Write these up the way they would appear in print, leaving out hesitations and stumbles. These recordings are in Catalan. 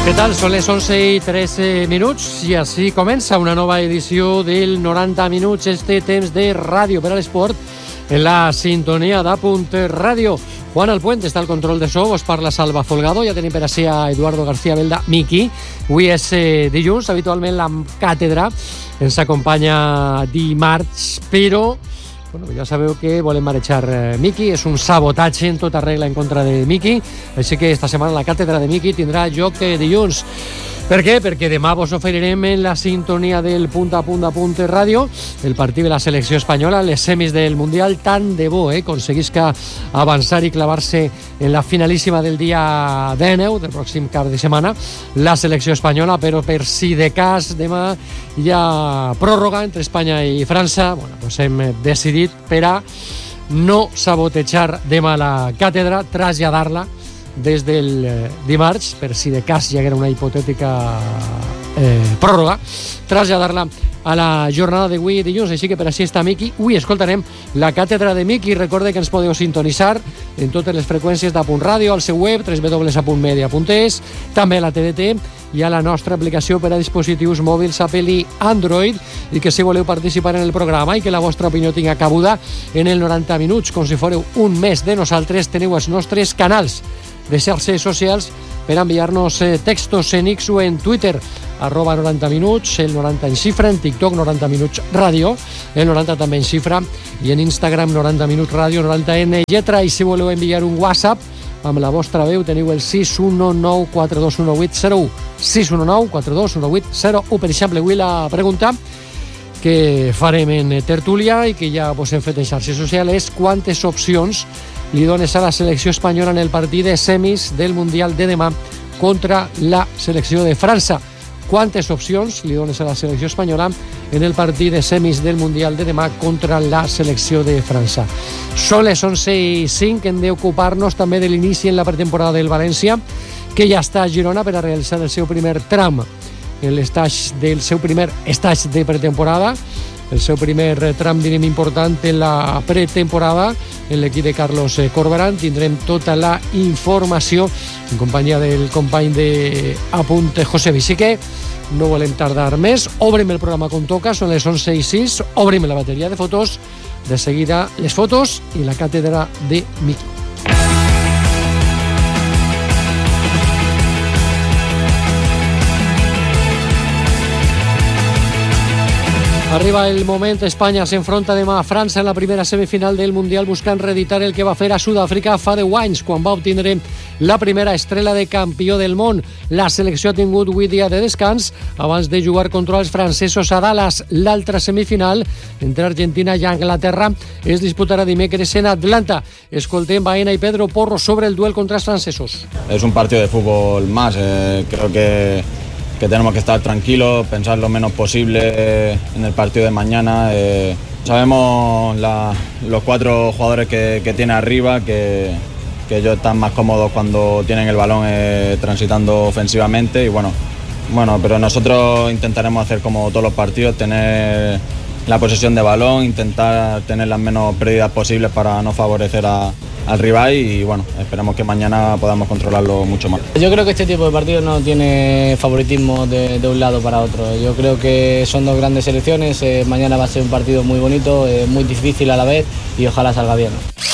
Què tal? Són les 11:13 i així comença una nova edició del 90 minuts, este temps de ràdio per a l'esport en la sintonia d'Apunt Ràdio. Juan Alpuente està al control de so, us parla Salva Folgado, ja tenim per així a Eduardo García Belda, Miki. Avui és dilluns, habitualment la càtedra ens acompanya dimarts, però ja sabeu que volem marejar Miki, és un sabotatge en tota regla en contra de Miki, així que esta setmana la càtedra de Miki tindrà lloc dilluns. Per què? Perquè demà vos oferirem en la sintonia del Punt a Punt Ràdio el partit de la selecció espanyola, les semis del Mundial. Tant de bo aconseguisca avançar i clavar-se en la finalíssima del dia 19 del pròxim cap de setmana la selecció espanyola, però per si de cas demà hi ha pròrroga entre Espanya i França, hem decidit per a no sabotejar demà la càtedra, traslladar-la des del dimarts, per si de cas hi haguera una hipotètica pròrroga, traslladar-la a la jornada d'avui dilluns, així que per així està Miki. Avui escoltarem la càtedra de Miki. Recorde que ens podeu sintonitzar en totes les freqüències d'Apunt Ràdio, al seu web www.apuntmedia.es, també a la TDT i a la nostra aplicació per a dispositius mòbils Apple i Android, i que si voleu participar en el programa i que la vostra opinió tinga cabuda en el 90 minuts, com si fóreu un mes de nosaltres, teniu els nostres canals de xarxes socials per enviar-nos textos en X o en Twitter, @90 minuts, el 90 en xifra, en TikTok 90 minuts ràdio, el 90 també en xifra, i en Instagram 90 minuts ràdio, 90 en lletra. I si voleu enviar un WhatsApp amb la vostra veu teniu el 619 421801, 619 421801. Per exemple, avui la pregunta que farem en tertúlia i que ja vos hem fet en xarxes socials és: quantes opcions li dones a la selecció espanyola en el partit de semis del Mundial de demà contra la selecció de França? Quantes opcions li dones a la selecció espanyola en el partit de semis del Mundial de demà contra la selecció de França? Són les 11:05, hem d'ocupar-nos també de l'inici en la pretemporada del València, que ja està a Girona per a realitzar el seu primer tram, del seu primer estatge de pretemporada, el seu primer tram, direm, important en la pretemporada en l'equip de Carlos Corberán. Tindrem tota la informació en companyia del company de Apunt, José Visique. No volem tardar més, obrem el programa com toca, són les 11:06, obrem la bateria de fotos, de seguida les fotos i la càtedra de Miki. Arriba el moment, Espanya s'enfronta demà a França en la primera semifinal del Mundial, buscant reeditar el que va fer a Sud-àfrica fa 10 anys, quan va obtindre la primera estrella de campió del món. La selecció ha tingut 8 dies de descans abans de jugar contra els francesos a Dallas. L'altra semifinal, entre Argentina i Anglaterra, es disputarà dimecres en Atlanta. Escoltem Baena i Pedro Porro sobre el duel contra els francesos. Es un partido de fútbol más, creo que tenemos que estar tranquilos, pensar lo menos posible en el partido de mañana. Sabemos los 4 jugadores que tiene arriba, que ellos están más cómodos cuando tienen el balón transitando ofensivamente. Y bueno, pero nosotros intentaremos hacer como todos los partidos, tener la posesión de balón, intentar tener las menos pérdidas posibles para no favorecer al rival, y bueno, esperemos que mañana podamos controlarlo mucho más. Yo creo que este tipo de partidos no tiene favoritismo de un lado para otro. Yo creo que son 2 grandes selecciones. Mañana va a ser un partido muy bonito, muy difícil a la vez, y ojalá salga bien.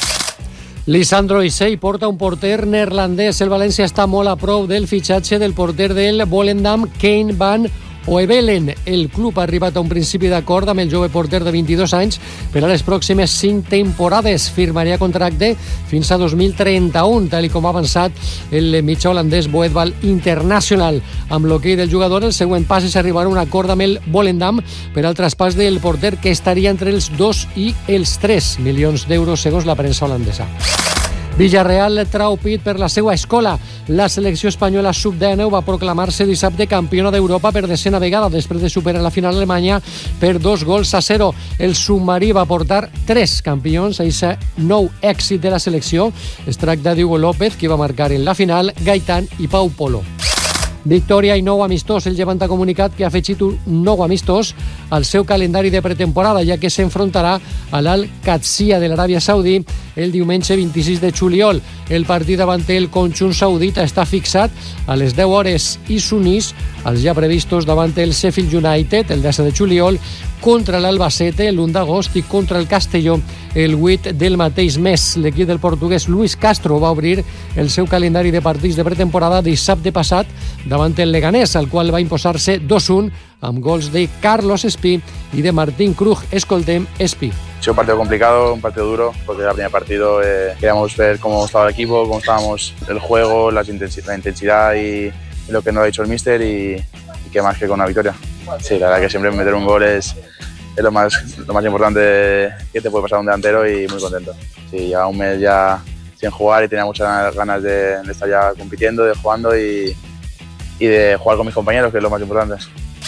Lisandro Isei porta un porter neerlandès. El València està molt a prop del fitxatge del porter del Volendam, Kane van Oebelen. El club ha arribat a un principi d'acord amb el jove porter de 22 anys per a les pròximes 5 temporades. Firmaria contracte fins a 2031, tal com ha avançat el mitjà holandès Boetbal International. Amb l'hoquei del jugador, el següent pas és arribar a un acord amb el Volendam per al traspàs del porter, que estaria entre els 2 i els 3 milions d'euros, segons la premsa holandesa. Villarreal trau pit per la seva escola. La selecció espanyola sub-19 va proclamar-se dissabte campiona d'Europa per 10ª vegada, després de superar la final alemanya per 2-0. El submarí va portar 3 campions a aquest nou èxit de la selecció. Es tracta d'Hugo López, qui va marcar en la final, Gaitán i Pau Polo. Victòria i nou amistós. El Llevant ha comunicat que ha afegit un nou amistós al seu calendari de pretemporada, ja que s'enfrontarà a l'Al-Qadsiya de l'Aràbia Saudí el diumenge 26 de juliol. El partit davant el conjunt saudita està fixat a les 10 hores i s'unís als ja previstos davant el Sheffield United el 10 de juliol, contra l'Albacete l'1 d'agost i contra el Castelló el 8 del mateix mes. L'equip del portuguès Luis Castro va obrir el seu calendari de partits de pretemporada dissabte passat davant el Leganés, al qual va imposar-se 2-1 amb gols de Carlos Espí y de Martín Krug. Escoltem Espí. Ha sido un partido complicado, un partido duro, porque era el primer partido. Queríamos ver cómo estaba el equipo, cómo estábamos el juego, la intensidad y lo que nos ha dicho el míster y qué más que con una victoria. Sí, la verdad que siempre meter un gol es lo más importante que te puede pasar a un delantero y muy contento. Sí, llevaba un mes ya sin jugar y tenía muchas ganas de estar ya compitiendo, de jugando y de jugar con mis compañeros, que es lo más importante.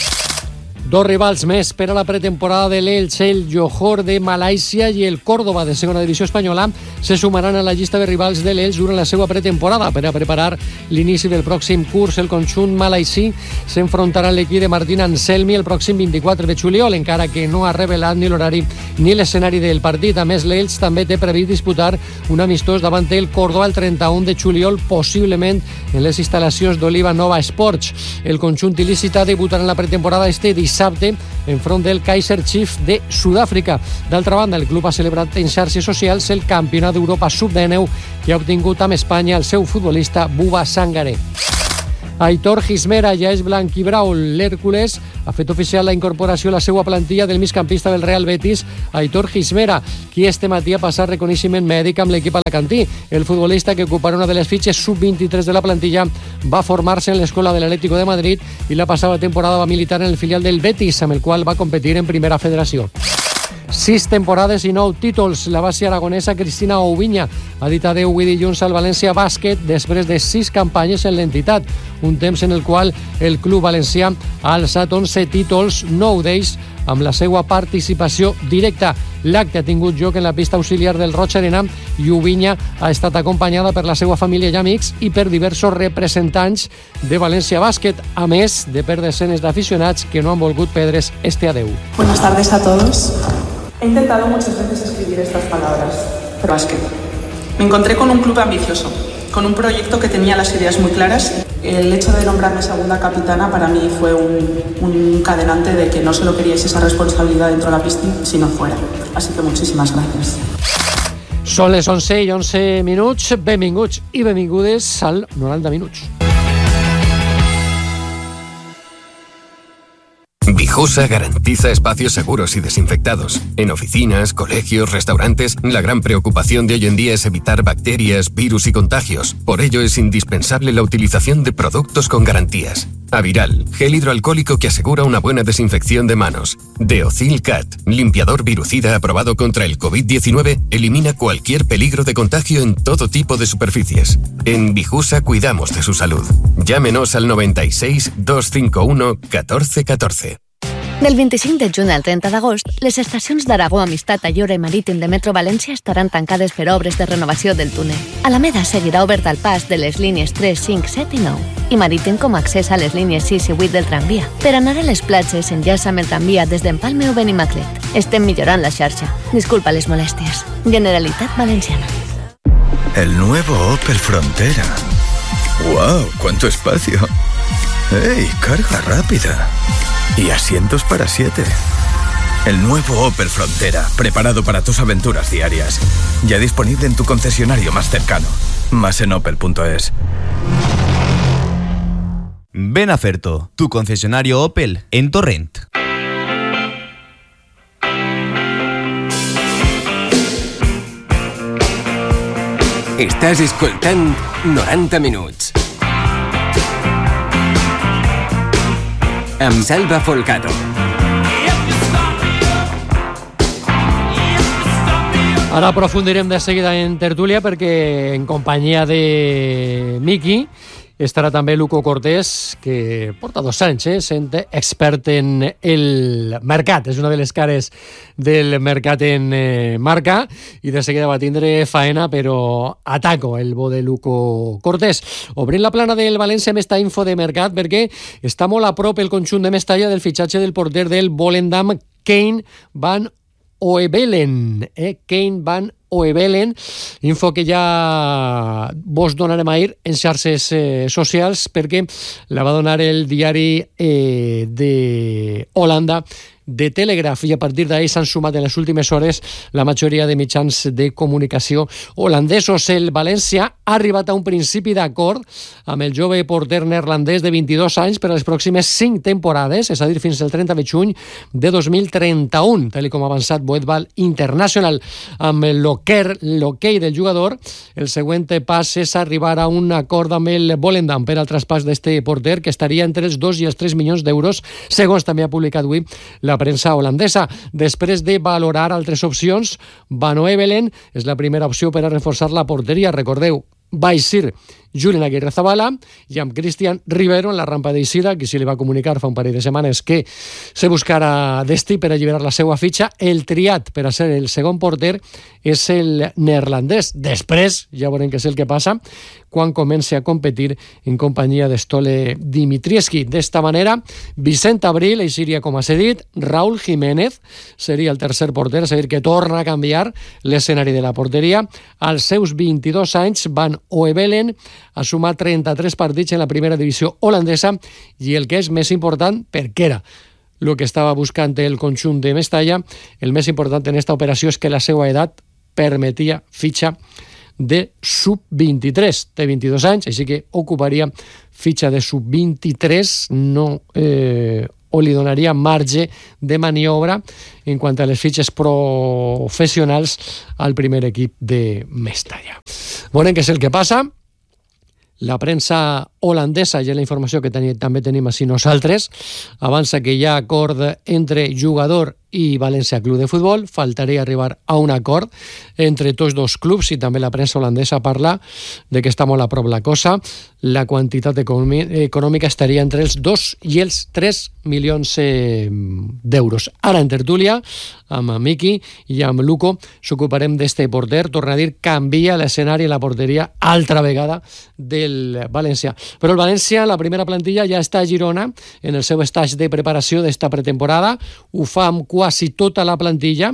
Dos rivals més per a la pretemporada de l'Elche, el Johor de Malàisia i el Córdoba de segona divisió espanyola se sumaran a la llista de rivals de l'Elche durant la seva pretemporada. Per a preparar l'inici del pròxim curs, el conjunt malaisí s'enfrontarà a l'equip de Martín Anselmi el pròxim 24 de juliol, encara que no ha revelat ni l'horari ni l'escenari del partit. A més, l'Elche també té previst disputar un amistós davant el Córdoba el 31 de juliol, possiblement en les instal·lacions d'Oliva Nova Sports. El conjunt il·lícita debutarà en la pretemporada este dissabte enfront del Kaizer Chiefs de Sud-àfrica. D'altra banda, el club ha celebrat en xarxes socials el Campionat d'Europa Sub-19 que ha obtingut amb Espanya el seu futbolista Buba Sangaré. Aitor Gismera ja és blanquibrau. L'Hèrcules ha fet oficial la incorporació a la seva plantilla del migcampista del Real Betis, Aitor Gismera, qui este matí ha passat reconeixement mèdic amb l'equip alacantí. El futbolista, que ocuparà una de les fitxes sub-23 de la plantilla, va formar-se en l'escola de l'Atlético de Madrid i la passada temporada va militar en el filial del Betis, amb el qual va competir en Primera Federació. 6 temporades i 9 títols. La base aragonesa Cristina Oubiña ha dit adeu avui dilluns al València Bàsquet després de 6 campanyes en l'entitat, un temps en el qual el club valencià ha alçat 11 títols, 9 d'ells amb la seva participació directa. L'acte ha tingut lloc en la pista auxiliar del Roig Arena i Oubiña ha estat acompanyada per la seva família i amics i per diversos representants de València Bàsquet, a més de per decenes d'aficionats que no han volgut perdre's este adeu. Buenas tardes a todos. He intentado muchas veces escribir estas palabras, pero básquet. Me encontré con un club ambicioso, con un proyecto que tenía las ideas muy claras. El hecho de nombrarme segunda capitana para mí fue un cadenante de que no solo queríais esa responsabilidad dentro de la pista, sino fuera. Así que muchísimas gracias. Són les 11 i 11 minuts. Benvinguts i benvingudes al 90 minuts. Vijosa garantiza espacios seguros y desinfectados. En oficinas, colegios, restaurantes, la gran preocupación de hoy en día es evitar bacterias, virus y contagios. Por ello es indispensable la utilización de productos con garantías. Aviral, gel hidroalcohólico que asegura una buena desinfección de manos. Deocil Cat, limpiador virucida aprobado contra el COVID-19, elimina cualquier peligro de contagio en todo tipo de superficies. En Vijusa cuidamos de su salud. Llámenos al 96 251 1414. Del 25 de juny al 30 d'agost, les estacions d'Aragó, Amistat, Ayora i Marítim de Metro València estaran tancades per obres de renovació del túnel. Alameda seguirà obert al pas de les línies 3, 5, 7 i 9 i Marítim com a accés a les línies 6 i 8 del tramvia. Per anar a les platges s'enllaça amb el tramvia des d'Empalme o Benimaclet. Estem millorant la xarxa. Disculpa les molèsties. Generalitat Valenciana. El nuevo Opel Frontera. ¡Wow! ¡Cuánto espacio! ¡Ey! Carga rápida. Y asientos para 7. El nuevo Opel Frontera, preparado para tus aventuras diarias. Ya disponible en tu concesionario más cercano. Más en opel.es. Ven a Ferto, tu concesionario Opel en Torrent. Estàs escoltant 90 minuts. Amb Salva Folgado. Ara aprofundirem de seguida en tertúlia perquè en companyia de Miki Estarà també Luco Cortés, que porta 2 anys sent expert en el mercat. És una de les cares del mercat en Marca i de seguida va tindre faena, però ataco el bo de Luco Cortés. Obrint la plana del València amb esta info de mercat perquè està molt a prop el conjunt de Mestalla del fitxatge del porter del Volendam, Kane van Oebelen. Kane van Oebelen, info que ja vos donarem ahir en xarxes socials perquè la va donar el diari de Holanda de Telegraph, i a partir d'ahir s'han sumat en les últimes hores la majoria de mitjans de comunicació holandesos. El València ha arribat a un principi d'acord amb el jove porter neerlandès de 22 anys per a les pròximes 5 temporades, és a dir, fins al 30 de juny de 2031, tal com ha avançat Voetbal International. Amb l'hoquei del jugador, el següent pas és arribar a un acord amb el Volendam per al traspàs d'este porter, que estaria entre els 2 i els 3 milions d'euros, segons també ha publicat avui la premsa holandesa. Després de valorar altres opcions, Van Oebelen és la primera opció per a reforçar la porteria. Recordeu, va eixir Julen Aguirre-Zabala i amb Cristian Rivero en la rampa d'eixida, que se li va comunicar fa un parell de setmanes que se buscarà destí per alliberar la seva fitxa. El triat per a ser el segon porter és el neerlandès. Després, ja veurem què és el que passa quan comenci a competir en companyia d'Stole Dimitrievski. D'esta manera, Vicent Abril eixiria com a cedit, Raúl Jiménez seria el tercer porter, és a dir, que torna a canviar l'escenari de la porteria. Als seus 22 anys, Van Oebelen ha sumat 33 partits en la primera divisió holandesa i el que és més important, perquè era el que estava buscant el conjunt de Mestalla, el més important en esta operació és que la seva edat permetia fitxa de sub-23. Té 22 anys, així que ocuparia fitxa de sub-23, o li donaria marge de maniobra en quant a les fitxes professionals al primer equip de Mestalla. Veurem què és el que passa. La premsa holandesa, i la informació que també tenim així nosaltres, avança que hi ha acord entre jugador i València Club de Futbol. Faltaria arribar a un acord entre tots dos clubs, i també la premsa holandesa parla de que està molt a prop la cosa. La quantitat econòmica estaria entre els 2 i els 3 milions d'euros. Ara en tertúlia, amb Miki i amb Luco, s'ocuparem d'este porter. Torna a dir, canvia l'escenari en la porteria altra vegada del València. Però el València, la primera plantilla, ja està a Girona en el seu estatge de preparació d'esta pretemporada. Ho fa amb quasi tota la plantilla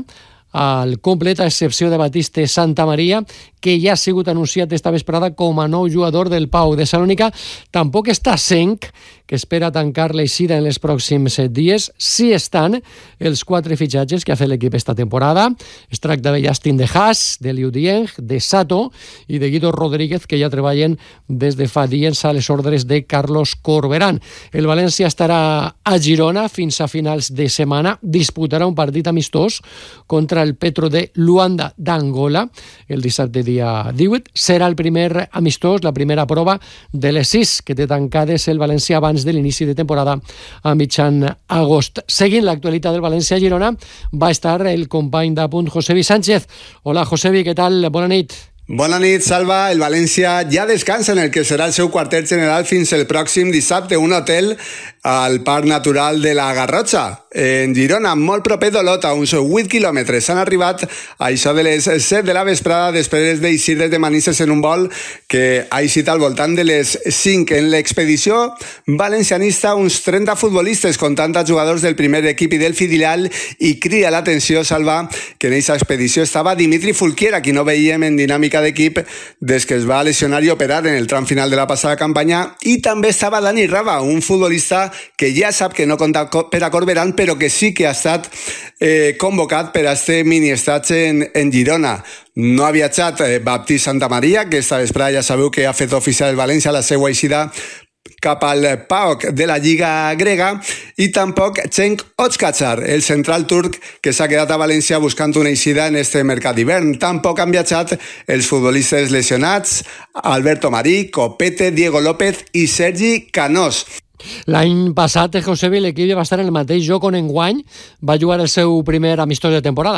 al complet, a excepció de Batiste Santamaria, que ja ha sigut anunciat esta vesprada com a nou jugador del Pau de Salònica. Tampoc està Senk, que espera tancar l'eixida en els pròxims dies. Sí estan els 4 fitxatges que ha fet l'equip esta temporada. Es tracta de Justin de Haas, de Liu Dieng, de Sato i de Guido Rodríguez, que ja treballen des de fa dies a les ordres de Carlos Corberán. El València estarà a Girona fins a finals de setmana. Disputarà un partit amistós contra el Petro de Luanda d'Angola el dissabte dia 18. Serà el primer amistós, la primera prova de les 6 que té tancades el València abans de l'inici de temporada a mitjan agost. Seguint l'actualitat del València a Girona, va estar el company d'Apunt, Josebi Sánchez. Hola, Josebi, què tal? Bona nit. Bona nit, Salva. El València ja descansa en el que serà el seu quarter general fins el pròxim dissabte, un hotel al Parc Natural de la Garrotxa, en Girona, molt proper d'Olot, a uns 8 quilòmetres. Han arribat a això de les 7 de la vesprada després d'eixir des de Manises en un vol que ha eixit al voltant de les 5. En l'expedició valencianista, uns 30 futbolistes, comptant els jugadors del primer equip i del filial, i crida l'atenció, Salva, que en aquesta expedició estava Dimitri Fulquier, a qui no veiem en dinàmica d'equip des que es va lesionar i operar en el tram final de la passada campanya, i també estava Dani Rava, un futbolista que ja sap que no compta per a Corberán, però que sí que ha estat convocat per a este mini-estatge en Girona. No ha viatjat Baptiste Santamaria, que esta vesprada ja sabeu que ha fet oficial el València la seva eixida cap al PAOK de la Lliga grega, i tampoc Cenk Özkaçar, el central turc que s'ha quedat a València buscant una eixida en este mercat d'hivern. Tampoc han viatjat els futbolistes lesionats Alberto Marí, Copete, Diego López i Sergi Canós. L'any passat, Josebi, l'equip va estar en el mateix joc on enguany va jugar el seu primer amistós de temporada.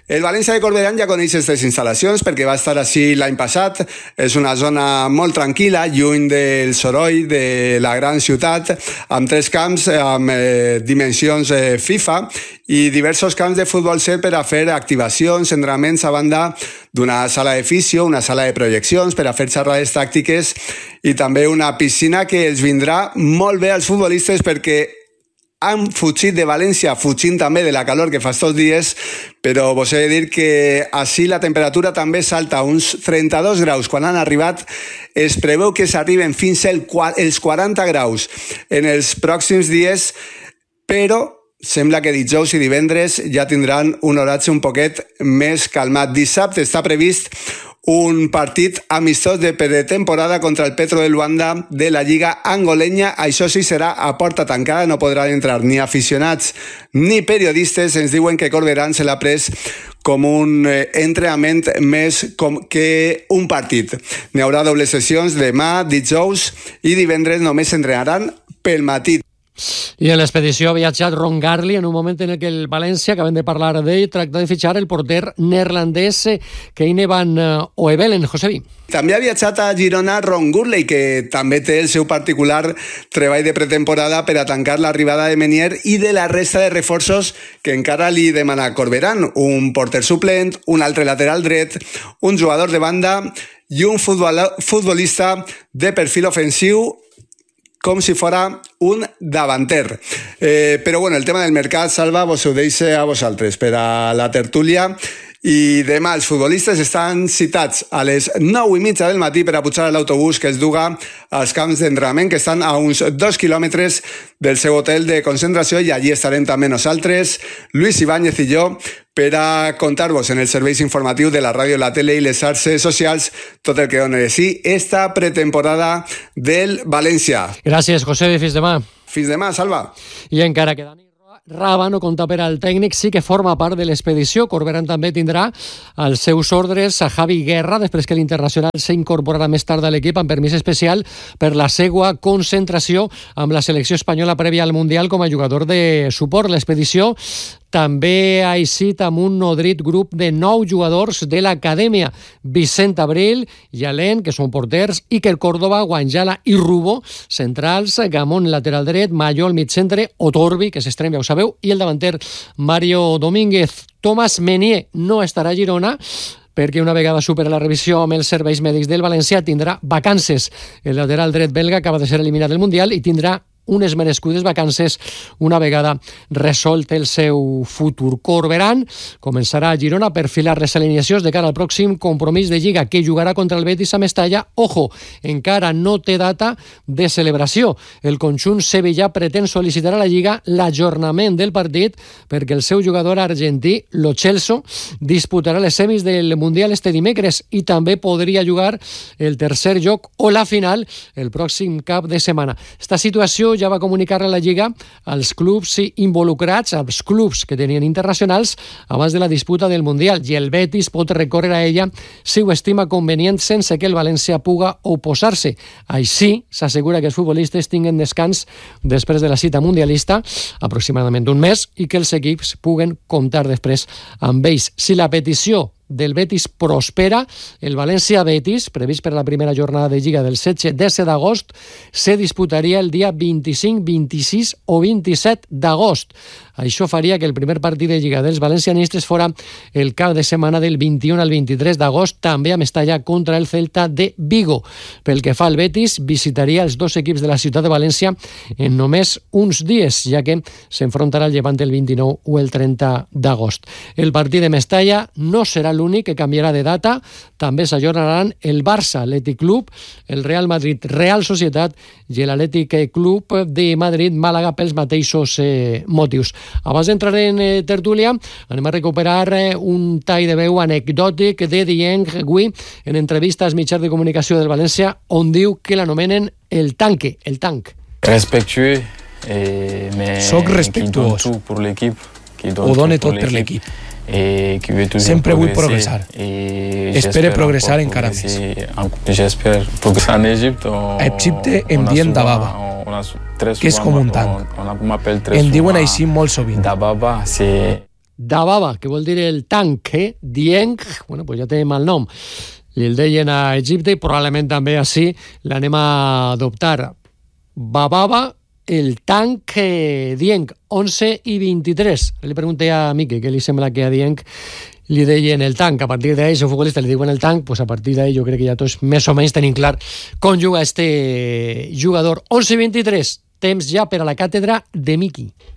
El València de Corberán ja coneix aquestes instal·lacions perquè va estar així l'any passat. És una zona molt tranquil·la, lluny del soroll de la gran ciutat, amb 3 camps amb dimensions FIFA i diversos camps de futbol 7 per a fer activacions, entrenaments a banda d'una sala de fisio, una sala de projeccions per a fer xerrades tàctiques i també una piscina que els vindrà molt bé als futbolistes perquè han fugit de València, fugint també de la calor que fa estos dies, però vos he de dir que així la temperatura també salta a uns 32 graus. Quan han arribat es preveu que s'arriben fins als 40 graus en els pròxims dies, però sembla que dijous i divendres ja tindran un horatge un poquet més calmat. Dissabte està previst un partit amistós de pretemporada contra el Petro de Luanda de la Lliga Angolenya. Això sí serà a porta tancada, no podran entrar ni aficionats ni periodistes. Ens diuen que Corberán se l'ha pres com un entrenament més que un partit. N'hi haurà dobles sessions demà, dijous i divendres només s'entrenaran pel matí. I en l'expedició ha viatjat Ron Garli en un moment en què el València, acabem de parlar d'ell, tracta de fitxar el porter neerlandès Keyne van Oevelen. Josebi. També ha viatjat a Girona Ron Gurley, que també té el seu particular treball de pretemporada per a tancar l'arribada de Menier i de la resta de reforços que encara li demana Corberán. Un porter suplent, un altre lateral dret, un jugador de banda i un futbolista de perfil ofensiu com si fora un davanter. Però bueno, el tema del mercat, Salva, vos ho deixo a vosaltres per a la tertúlia. I demà els futbolistes estan citats a les 9:30 del matí per a pujar a l'autobús que es duga als camps d'entrenament, que estan a uns 2 quilòmetres del seu hotel de concentració, i allí estarem també nosaltres, Luis Ibáñez i jo, per a contar-vos en els serveis informatius de la ràdio, la tele i les xarxes socials tot el que dona de si esta pretemporada del València. Gràcies, José. Fins demà. Fins demà, Salva. I encara que Dani Raba no compta per al tècnic, sí que forma part de l'expedició. Corberán també tindrà als seus ordres a Javi Guerra, després que l'internacional s'incorporarà més tard a l'equip amb permís especial per la seva concentració amb la selecció espanyola prèvia al Mundial com a jugador de suport. L'expedició també ha eixit amb un nodrit grup de 9 jugadors de l'acadèmia: Vicent Abril, Yalén, que són porters, Iker Córdoba, Guanjala i Rubo, centrals, Gamón, lateral dret, Mayol, mig centre, Otorbi, que s'estrena, ja ho sabeu, i el davanter Mario Domínguez. Thomas Menier no estarà a Girona perquè una vegada supera la revisió amb els serveis mèdics del València tindrà vacances. El lateral dret belga acaba de ser eliminat del Mundial i tindrà unes merescudes vacances una vegada resolt el seu futur. Corberán començarà a Girona per filar les alineacions de cara al pròxim compromís de Lliga, que jugarà contra el Betis a Mestalla. Ojo, encara no té data de celebració. El conjunt sevillà pretén sol·licitar a la Lliga l'ajornament del partit perquè el seu jugador argentí, Lo Celso, disputarà les semis del Mundial este dimecres i també podria jugar el tercer joc o la final el pròxim cap de setmana. Esta situació ja va comunicar a la Lliga als clubs involucrats, als clubs que tenien internacionals abans de la disputa del Mundial, i el Betis pot recórrer a ella si ho estima convenient sense que el València puga oposar-se. Així s'assegura que els futbolistes tinguen descans després de la cita mundialista, aproximadament d'un mes, i que els equips puguen comptar després amb ells. Si la petició del Betis prospera, el València-Betis, previst per la primera jornada de Lliga del 16 d'agost, se disputaria el dia 25, 26 o 27 d'agost. Això faria que el primer partit de Lliga dels valencianistes fora el cap de setmana del 21 al 23 d'agost, també a Mestalla contra el Celta de Vigo. Pel que fa al Betis, visitaria els dos equips de la ciutat de València en només uns dies, ja que s'enfrontarà al Llevant el 29 o el 30 d'agost. El partit de Mestalla no serà l'únic que canviarà de data. També s'ajornaran el Barça, Atlètic Club, el Real Madrid, Real Societat i l'Atlètic Club de Madrid, Màlaga, pels mateixos motius. Abans d'entrar en tertúlia, anem a recuperar un tall de veu anecdòtic de Dieng Gui en entrevista als mitjans de comunicació del València, on diu que l'anomenen el tanque, el tanc. Respectueux, soc respectuós. Ho done tot per l'equip. Sempre vull progressar. Espero progressar encara més. A Egipte em diuen Dababa, que és com un tanc. Em diuen així molt sovint. Dababa, que vol dir el tanque, Dieng, bueno, pues ja té mal nom. Li el deien a Egipte i probablement també així l'anem a adoptar. Bababa, el tanque Dieng, 11:23. Li pregunté a Miqui què li sembla que a Dieng li deien el tanc. A partir d'ahí, si un futbolista li diuen el tanc, pues a partir d'ahí jo crec que ja tots més o menys tenim clar com juga este jugador. 11:23, temps ja per a la càtedra de Miqui.